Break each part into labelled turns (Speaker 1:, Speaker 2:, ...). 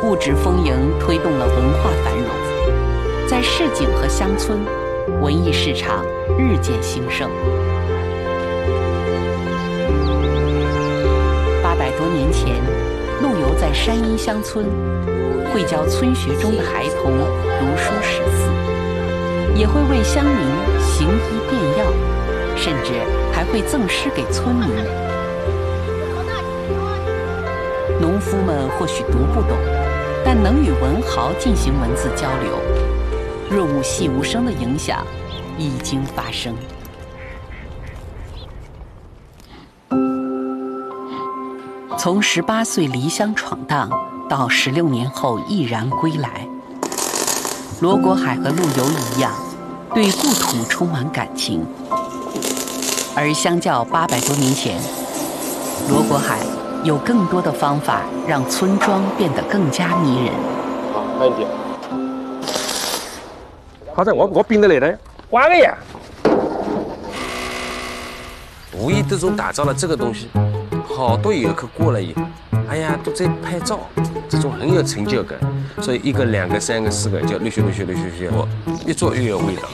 Speaker 1: 物质丰盈推动了文化繁荣，在市井和乡村，文艺市场日渐兴盛。800多年前，陆游在山阴乡村会教村学中的孩童读书识字，也会为乡民行医辨药，甚至还会赠诗给村民。农夫们或许读不懂，但能与文豪进行文字交流，润物细无声的影响已经发生。从18岁离乡闯荡到16年后毅然归来，罗国海和陆游一样，对故土充满感情。而相较800多年前，罗国海有更多的方法让村庄变得更加迷人。
Speaker 2: 好，慢一点。好在我冰得来的，玩个呀！
Speaker 3: 无意之中打造了这个东西，好多游客过来以后，哎呀，都在拍照，这种很有成就感。所以1个、2个、3个、4个，就陆续，我越做越有味道。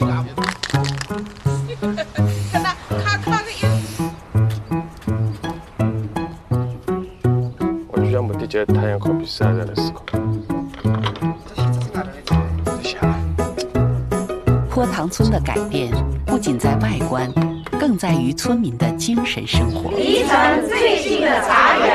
Speaker 2: 就像目的就太阳靠比赛在的思考。
Speaker 1: 坡塘村的改变不仅在外观，更在于村民的精神生活。
Speaker 4: 离城最近的茶园。